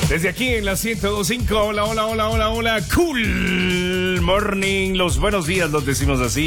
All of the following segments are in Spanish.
Desde aquí en la 102.5, hola, hola, hola, hola, hola, cool morning, los buenos días los decimos así,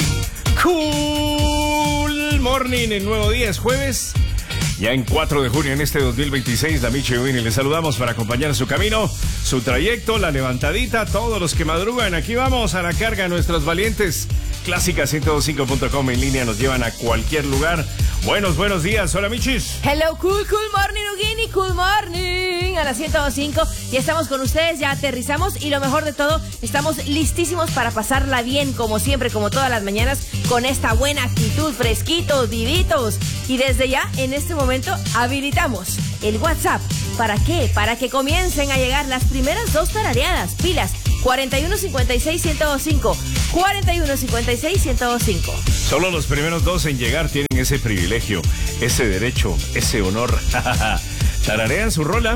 cool morning, el nuevo día es jueves, ya en 4 de junio en este 2026, la Michi y Winnie les saludamos para acompañar su camino, su trayecto, la levantadita, todos los que madrugan, aquí vamos a la carga, nuestros valientes, clásica102.5.com en línea nos llevan a cualquier lugar. Buenos días, hola Michis. Hello, cool morning, Ugini, cool morning, a las 102.5, ya estamos con ustedes, ya aterrizamos y lo mejor de todo, estamos listísimos para pasarla bien, como siempre, como todas las mañanas, con esta buena actitud, fresquitos, vivitos, y desde ya, en este momento, habilitamos el WhatsApp. ¿Para qué? Para que comiencen a llegar las primeras 2 tarareadas, pilas, 4156-1025, 4156-1025. Solo los primeros 2 en llegar tienen ese privilegio, ese derecho, ese honor. Tararean su rola.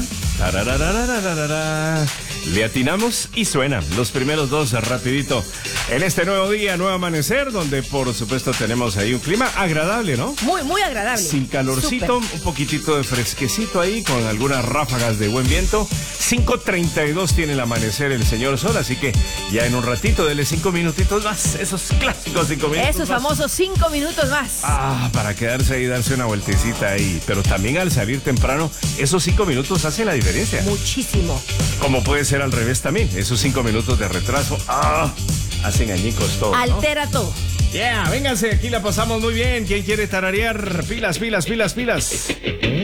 Le atinamos y suenan los primeros 2 rapidito. En este nuevo día, nuevo amanecer, donde por supuesto tenemos ahí un clima agradable, ¿no? Muy agradable. Sin calorcito, Súper. un poquitito de fresquecito ahí, con algunas ráfagas de buen viento. 5:32 tiene el amanecer el señor Sol, así que ya en un ratito, dele 5 minutitos más, esos clásicos 5 minutos Esos más. famosos 5 minutos más. Para quedarse ahí y darse una vueltecita ahí. Pero también al salir temprano, esos 5 minutos hacen la diferencia. Muchísimo. Como puede ser al revés también. Esos 5 minutos de retraso, hacen añicos todo, ¿no? Altera todo. Yeah, vénganse, aquí la pasamos muy bien. ¿Quién quiere tararear? Pilas.